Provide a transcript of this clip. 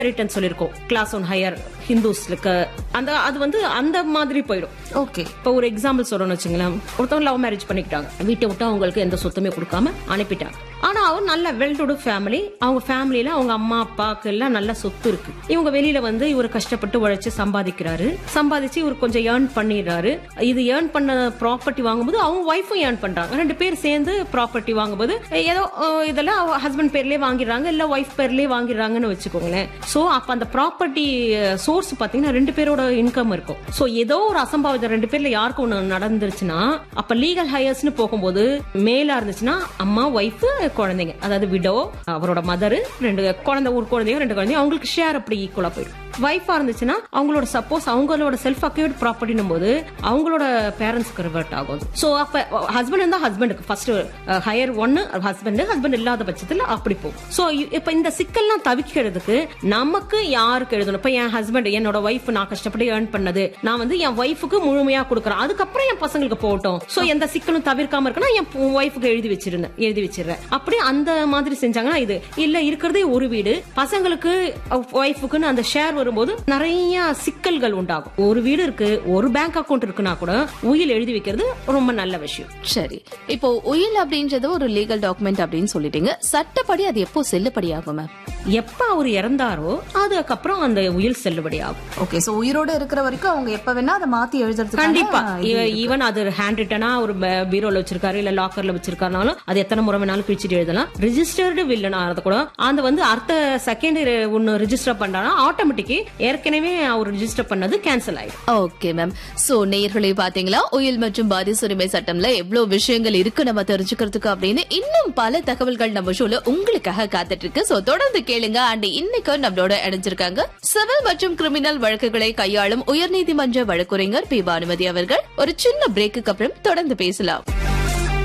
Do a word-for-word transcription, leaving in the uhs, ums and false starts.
Return சொல்லிருக்கோம் class one higher ஹிந்துஸ்க்கு அந்த அது வந்து அந்த மாதிரி போயிடும். ஓகே, இப்ப ஒரு எக்ஸாம்பிள் சொல்லணும்னு வச்சுங்களேன், ஒருத்தவங்க லவ் மேரேஜ் பண்ணிக்கிட்டாங்க, வீட்டை விட்டு அவங்களுக்கு எந்த சொத்துமே கொடுக்காம அனுப்பிட்டாங்க. ஆனா அவர் நல்ல வெல் டு டு ஃபேமிலி, அவங்க ஃபேமிலியில அவங்க அம்மா அப்பாக்கு எல்லாம் நல்ல சொத்து இருக்கு. இவங்க வெளியில வந்து இவர் கஷ்டப்பட்டு உழைச்சு சம்பாதிக்கிறாரு, சம்பாதிச்சு இவர் கொஞ்சம் ஏர்ன் பண்ணிடுறாரு. இது ஏர்ன் பண்ண ப்ராப்பர்ட்டி வாங்கும்போது அவங்க ஒய்ஃபும் ஏர்ன் பண்றாங்க, ரெண்டு பேர் சேர்ந்து ப்ராப்பர்ட்டி வாங்கும்போது ஏதோ இதெல்லாம் ஹஸ்பண்ட் பேர்லயே வாங்கிடுறாங்க, இல்ல ஒய்ஃப் பேர்லயே வாங்கிடுறாங்கன்னு வச்சுக்கோங்களேன். சோ அப்ப அந்த ப்ராப்பர்ட்டி சோர்ஸ் பாத்தீங்கன்னா ரெண்டு பேரோட இன்கம் இருக்கும். சோ ஏதோ ஒரு அசம்பாவிதம் ரெண்டு பேர்ல யாருக்கு ஒண்ணு நடந்துருச்சுன்னா, அப்ப லீகல் ஹையர்ஸ்னு போகும்போது மேலா இருந்துச்சுன்னா அம்மா ஒய்ஃப் குழந்தைங்க, அதாவது விடோ அவரோட மதர் ரெண்டு குழந்தை, ஒரு குழந்தையோ ரெண்டு குழந்தையோ அவங்களுக்கு ஷேர் அப்படி ஈக்குவலா போயிடும். வைஃபா இருந்துச்சுன்னா அவங்களோட சப்போஸ் அவங்களோட செல்ஃப் அக்யூர்ட் ப்ராப்பர்ட்டினும் போது அவங்களோட பேரண்ட்ஸ்க்கு ரிவர்ட் ஆகும். சோ அப்ப ஹஸ்பண்ட் இருந்தா ஹஸ்பண்டுக்கு ஃபர்ஸ்ட் ஹையர் ஒன்னு ஹஸ்பண்ட், ஹஸ்பண்ட் இல்லாத பட்சத்துல அப்படி போகும். சோ இப்ப இந்த சிக்கல்லாம் தவிக்கிறதுக்கு நமக்கு யாருக்கு எழுதணும்? இப்ப என் ஹஸ்பண்ட் என்னோட ஒய்ஃப் நான் கஷ்டப்பட்டு ஏர்ன் பண்ணது நான் வந்து என் ஒய்ஃபுக்கு முழுமையா கொடுக்குறேன், அதுக்கப்புறம் என் பசங்களுக்கு போகட்டும். சோ எந்த சிக்கலும் தவிர்க்காம இருக்கணும், என் ஒய்ஃபுக்கு எழுதி வச்சிருந்தேன் எழுதி வச்சிருக்கேன் அப்படி அந்த மாதிரி செஞ்சாங்கன்னா இது இல்ல. இருக்கிறதே ஒரு வீடு, பசங்களுக்கு ஒய்ஃபுக்குன்னு அந்த ஷேர் வரும்போது நிறைய சிக்கல்கள் உண்டாகும். ஒரு வீடு இருக்கு, ஒரு பேங்க் அக்கவுண்ட் இருக்குன்னா கூட உயில் எழுதி வைக்கிறது ரொம்ப நல்ல விஷயம். சரி, இப்போ உயில் அப்படின்றது ஒரு லீகல் டாக்குமெண்ட் அப்படின்னு சொல்லிட்டீங்க, சட்டப்படி அது எப்போ செல்லுபடியாகும் மேம்? எப்ப அவர் இறந்தாரோ அதுக்கப்புறம் அந்த உயில் செல்லுபடி ஆகும். ஓகே, சோ உயிரோட இருக்கிற வரைக்கும் அவங்க எப்ப வேணா அதை மாத்தி எழுதுறது கண்டிப்பா. ஈவன் அது ஹேண்ட் ரிட்டனா ஒரு பீரோல வச்சிருக்காரு இல்ல லாக்கர்ல வச்சிருக்காருனாலும் அது எத்தனை முறை வேணாலும் கிழிச்சிட்டு எழுதலாம். ரிஜிஸ்டர்டு வில்லனா ஆறது கூட அந்த வந்து அடுத்த செகண்ட் ஒன்னு ரிஜிஸ்டர் பண்றானா ஆட்டோமேட்டிக் ஏற்கனவே அவர் ரிஜிஸ்டர் பண்ணது கேன்சல் ஆயிடும். ஓகே மேம், சோ நேயர்களே பாத்தீங்களா, உயில் மற்றும் வாரிசு உரிமை சட்டம்ல எவ்வளவு விஷயங்கள் இருக்கு நம்ம தெரிஞ்சுக்கிறதுக்கு அப்படின்னு இன்னும் பல தகவல்கள் நம்ம ஷோல உங்களுக்காக காத்துட்டு இருக்கு. சோ தொடர்ந்து கேளுங்க. அண்ட் இன்னைக்கு நம்மளோட இணைஞ்சிருக்காங்க சிவில் மற்றும் கிரிமினல் வழக்குகளை கையாளும் உயர்நீதிமன்ற வழக்குரைஞர் பி பானுமதி அவர்கள். ஒரு சின்ன பிரேக்குக்கு அப்புறம் தொடர்ந்து பேசலாம்.